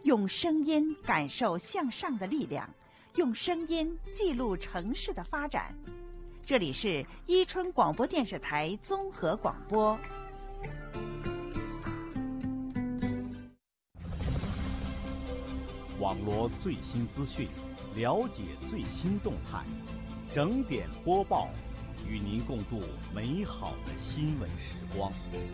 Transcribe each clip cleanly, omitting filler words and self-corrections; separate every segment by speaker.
Speaker 1: 用声音感受向上的力量，用声音记录城市的发展。这里是伊春广播电视台综合广播。
Speaker 2: 网罗最新资讯，了解最新动态，整点播报，与您共度美好的新闻时光。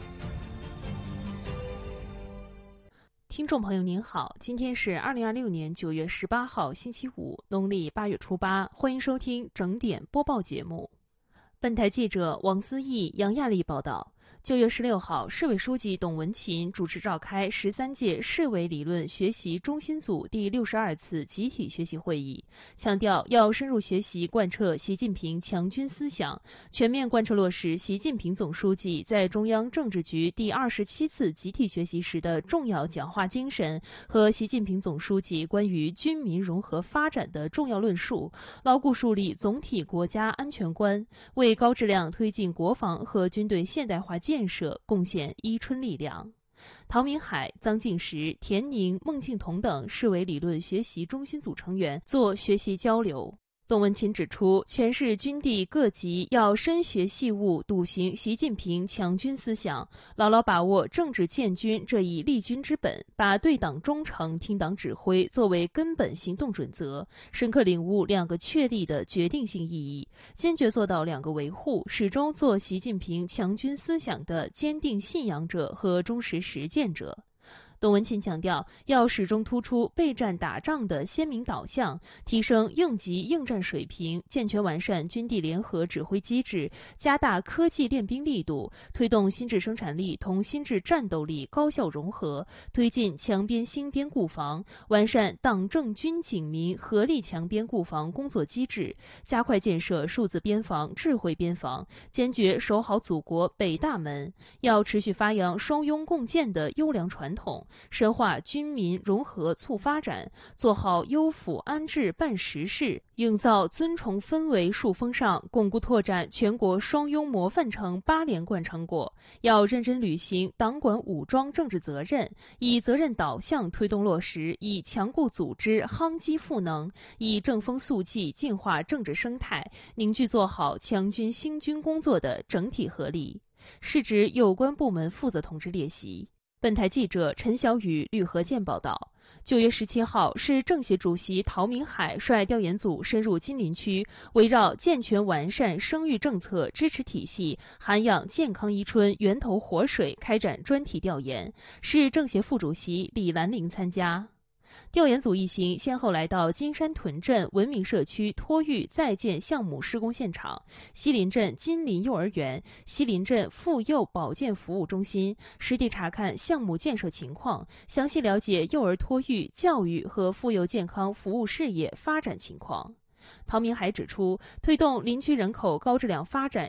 Speaker 3: 听众朋友您好，今天是2026年9月18号星期五，农历8月初8，欢迎收听整点播报节目。本台记者王思义、杨亚丽报道。9月16号，市委书记董文勤主持召开13届市委理论学习中心组第62次集体学习会议，强调要深入学习贯彻习近平强军思想，全面贯彻落实习近平总书记在中央政治局第27次集体学习时的重要讲话精神和习近平总书记关于军民融合发展的重要论述，牢固树立总体国家安全观，为高质量推进国防和军队现代化建设贡献伊春力量。陶明海、臧敬实、田宁、孟庆彤等市委理论学习中心组成员做学习交流。董文勤指出，全市军地各级要深学细悟，笃行习近平强军思想，牢牢把握政治建军这一立军之本，把对党忠诚、听党指挥作为根本行动准则，深刻领悟两个确立的决定性意义，坚决做到两个维护，始终做习近平强军思想的坚定信仰者和忠实实践者。董文勤强调，要始终突出备战打仗的鲜明导向，提升应急应战水平，健全完善军地联合指挥机制，加大科技练兵力度，推动新质生产力同新质战斗力高效融合，推进强边兴边固防，完善党政军警民合力强边固防工作机制，加快建设数字边防、智慧边防，坚决守好祖国北大门。要持续发扬双拥共建的优良传统，深化军民融合促发展，做好优抚安治办实事，营造尊崇氛围树风尚，巩固拓展全国双拥模范城8连冠成果。要认真履行党管武装政治责任，以责任导向推动落实，以强固组织夯基赋能，以正风肃纪净化政治生态，凝聚做好强军兴军工作的整体合力。是指有关部门负责同志列席。本台记者陈小雨、吕和建报道。9月17号，市政协主席陶明海率调研组深入金陵区，围绕健全完善生育政策支持体系，涵养健康伊春源头活水开展专题调研。市政协副主席李兰玲参加。调研组一行先后来到金山屯镇文明社区托育在建项目施工现场、西林镇金林幼儿园、西林镇妇幼保健服务中心，实地查看项目建设情况，详细了解幼儿托育、教育和妇幼健康服务事业发展情况。陶明海指出，推动林区人口高质量发展